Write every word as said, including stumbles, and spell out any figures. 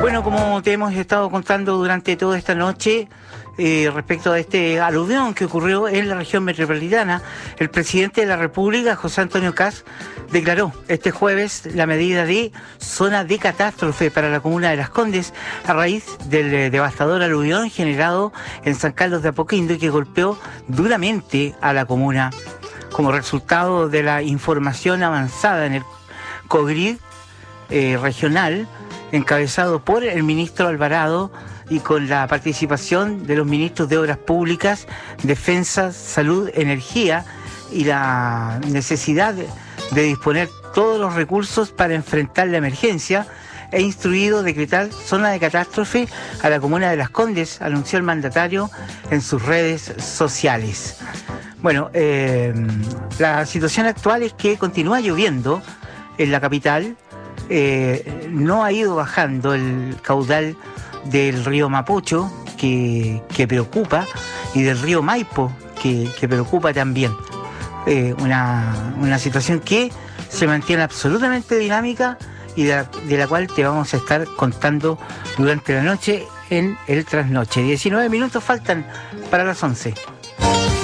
Bueno, como te hemos estado contando durante toda esta noche, eh, respecto a este aluvión que ocurrió en la región metropolitana, el presidente de la República, José Antonio Kast, declaró este jueves la medida de zona de catástrofe para la comuna de Las Condes a raíz del eh, devastador aluvión generado en San Carlos de Apoquindo y que golpeó duramente a la comuna. Como resultado de la información avanzada en el COGRID eh, regional, encabezado por el ministro Alvarado y con la participación de los ministros de Obras Públicas, Defensa, Salud, Energía y la necesidad de, de disponer todos los recursos para enfrentar la emergencia, he instruido decretar zona de catástrofe a la comuna de Las Condes, anunció el mandatario en sus redes sociales. Bueno, eh, la situación actual es que continúa lloviendo en la capital. Eh, no ha ido bajando el caudal del río Mapocho, que, que preocupa, y del río Maipo, que, que preocupa también. Eh, una, una situación que se mantiene absolutamente dinámica y de la, de la cual te vamos a estar contando durante la noche en el trasnoche. diecinueve minutos faltan para las once.